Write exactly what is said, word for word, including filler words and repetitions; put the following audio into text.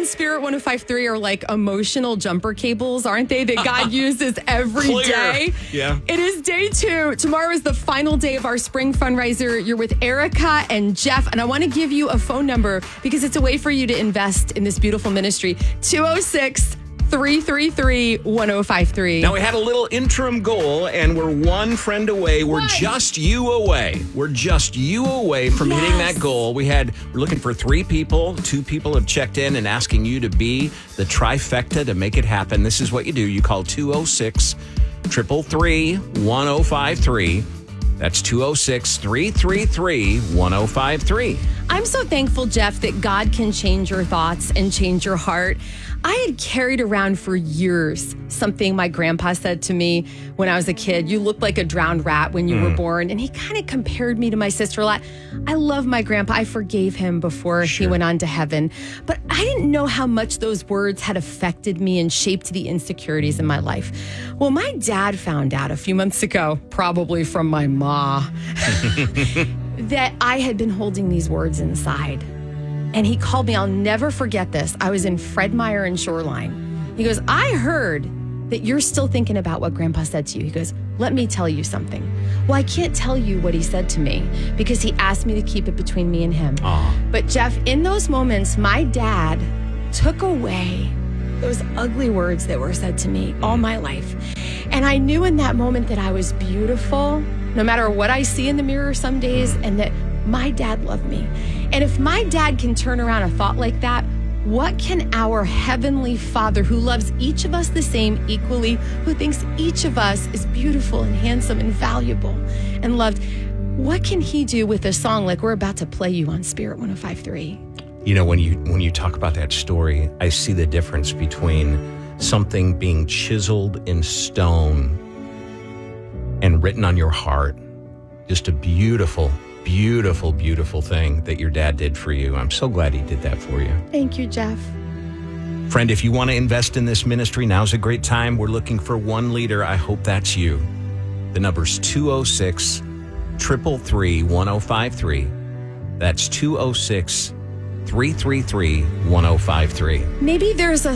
Spirit one oh five point three are like emotional jumper cables, aren't they? That God uses every Clear. day. Yeah. It is day two. Tomorrow is the final day of our spring fundraiser. You're with Erica and Jeff, and I want to give you a phone number because it's a way for you to invest in this beautiful ministry. two oh six, three three three, one oh five three. Now, we had a little interim goal, and we're one friend away. We're What? just you away. We're just you away from Yes. hitting that goal. We had, we're looking for three people. Two people have checked in and asking you to be the trifecta to make it happen. This is what you do. You call two oh six, three three three, one oh five three. That's two oh six, three three three, one oh five three. I'm so thankful, Jeff, that God can change your thoughts and change your heart. I had carried around for years something my grandpa said to me when I was a kid. You looked like a drowned rat when you mm. were born. And he kind of compared me to my sister a lot. I love my grandpa. I forgave him before sure. he went on to heaven. But I didn't know how much those words had affected me and shaped the insecurities in my life. Well, my dad found out a few months ago, probably from my ma, that I had been holding these words inside. And he called me. I'll never forget this. I was in Fred Meyer and Shoreline. He goes, I heard that you're still thinking about what Grandpa said to you. He goes, let me tell you something. Well, I can't tell you what he said to me because he asked me to keep it between me and him. Aww. But Jeff, in those moments, my dad took away those ugly words that were said to me all my life. And I knew in that moment that I was beautiful, no matter what I see in the mirror some days, and that my dad loved me. And if my dad can turn around a thought like that, what can our Heavenly Father, who loves each of us the same equally, who thinks each of us is beautiful and handsome and valuable and loved, what can he do with a song like we're about to play you on Spirit one oh five point three? You know, when you when you talk about that story, I see the difference between something being chiseled in stone and written on your heart. Just a beautiful, beautiful, beautiful thing that your dad did for you. I'm so glad he did that for you. Thank you, Jeff. Friend, if you want to invest in this ministry, now's a great time. We're looking for one leader. I hope that's you. The number's two oh six, three three three, one oh five three. That's two oh six, three three three, one oh five three. Maybe there's a